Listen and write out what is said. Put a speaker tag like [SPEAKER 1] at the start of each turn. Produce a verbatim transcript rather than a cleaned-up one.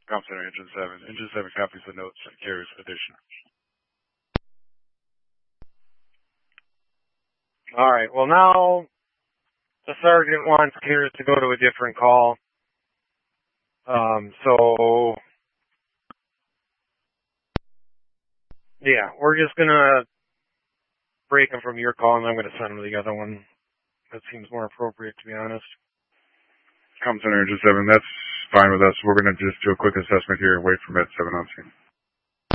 [SPEAKER 1] Comm Center, Engine seven. Engine seven copies the notes and carries addition.
[SPEAKER 2] Alright, well now the sergeant wants Kira to go to a different call. Um, so, yeah, we're just gonna break him from your call and I'm gonna send him to the other one. That seems more appropriate, to be honest.
[SPEAKER 1] Comm Center, Engine seven, that's fine with us. We're gonna just do a quick assessment here and wait for Med seven on scene.